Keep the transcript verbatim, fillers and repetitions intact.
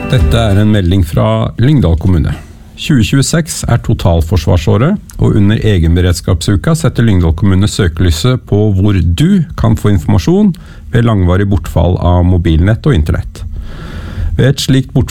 Dette er en melding fra Lyngdal kommune. tjue tjueseks er totalforsvarsåret, og under egenberedskapsuka setter Lyngdal kommune søkelyset på hvor du kan få informasjon ved langvarig bortfall av mobilnett og internett. Ved et slikt bortfall